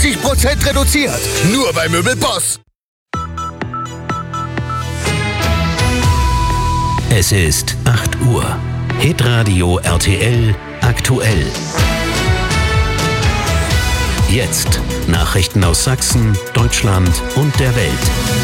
30% reduziert. Nur bei Möbelboss. Es ist 8 Uhr. Hitradio RTL aktuell. Jetzt Nachrichten aus Sachsen, Deutschland und der Welt.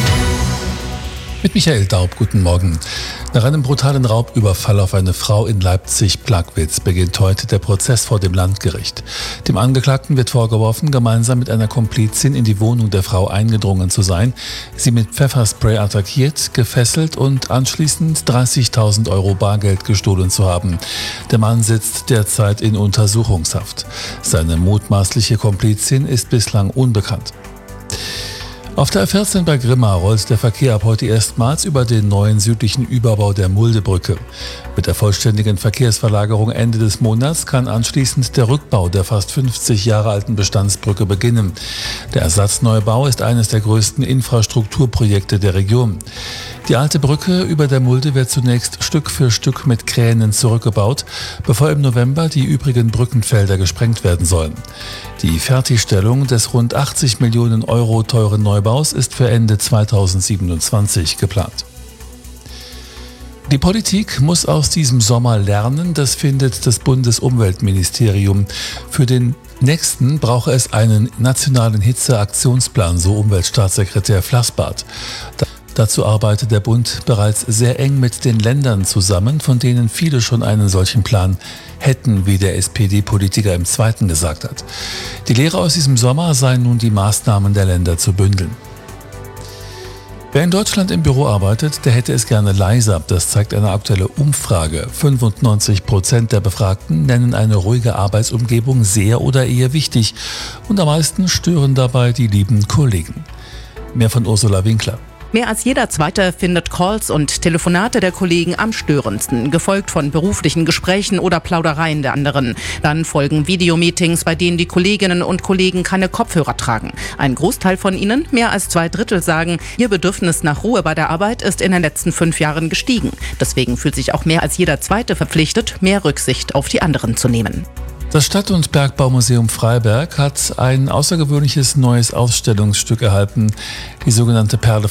Mit Michael Daub, guten Morgen. Nach einem brutalen Raubüberfall auf eine Frau in Leipzig-Plagwitz beginnt heute der Prozess vor dem Landgericht. Dem Angeklagten wird vorgeworfen, gemeinsam mit einer Komplizin in die Wohnung der Frau eingedrungen zu sein, sie mit Pfefferspray attackiert, gefesselt und anschließend 30.000 Euro Bargeld gestohlen zu haben. Der Mann sitzt derzeit in Untersuchungshaft. Seine mutmaßliche Komplizin ist bislang unbekannt. Auf der A14 bei Grimma rollt der Verkehr ab heute erstmals über den neuen südlichen Überbau der Muldebrücke. Mit der vollständigen Verkehrsverlagerung Ende des Monats kann anschließend der Rückbau der fast 50 Jahre alten Bestandsbrücke beginnen. Der Ersatzneubau ist eines der größten Infrastrukturprojekte der Region. Die alte Brücke über der Mulde wird zunächst Stück für Stück mit Kränen zurückgebaut, bevor im November die übrigen Brückenfelder gesprengt werden sollen. Die Fertigstellung des rund 80 Millionen Euro teuren Neubaus ist für Ende 2027 geplant. Die Politik muss aus diesem Sommer lernen, das findet das Bundesumweltministerium. Für den nächsten brauche es einen nationalen Hitzeaktionsplan, so Umweltstaatssekretär Flassbart. Dazu arbeitet der Bund bereits sehr eng mit den Ländern zusammen, von denen viele schon einen solchen Plan hätten, wie der SPD-Politiker im Zweiten gesagt hat. Die Lehre aus diesem Sommer seien nun die Maßnahmen der Länder zu bündeln. Wer in Deutschland im Büro arbeitet, der hätte es gerne leiser. Das zeigt eine aktuelle Umfrage. 95% der Befragten nennen eine ruhige Arbeitsumgebung sehr oder eher wichtig. Und am meisten stören dabei die lieben Kollegen. Mehr von Ursula Winkler. Mehr als jeder Zweite findet Calls und Telefonate der Kollegen am störendsten, gefolgt von beruflichen Gesprächen oder Plaudereien der anderen. Dann folgen Videomeetings, bei denen die Kolleginnen und Kollegen keine Kopfhörer tragen. Ein Großteil von ihnen, mehr als 2/3, sagen, ihr Bedürfnis nach Ruhe bei der Arbeit ist in den letzten 5 Jahren gestiegen. Deswegen fühlt sich auch mehr als jeder Zweite verpflichtet, mehr Rücksicht auf die anderen zu nehmen. Das Stadt- und Bergbaumuseum Freiberg hat ein außergewöhnliches neues Ausstellungsstück erhalten, die sogenannte Perle